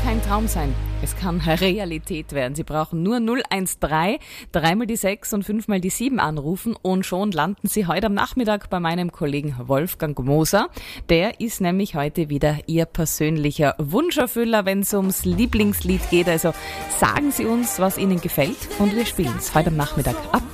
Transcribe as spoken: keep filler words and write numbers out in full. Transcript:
kein Traum sein. Es kann Realität werden. Sie brauchen nur null eins drei, dreimal die sechs und fünfmal die sieben anrufen und schon landen Sie heute am Nachmittag bei meinem Kollegen Wolfgang Moser. Der ist nämlich heute wieder Ihr persönlicher Wunscherfüller, wenn es ums Lieblingslied geht. Also sagen Sie uns, was Ihnen gefällt und wir spielen es heute am Nachmittag ab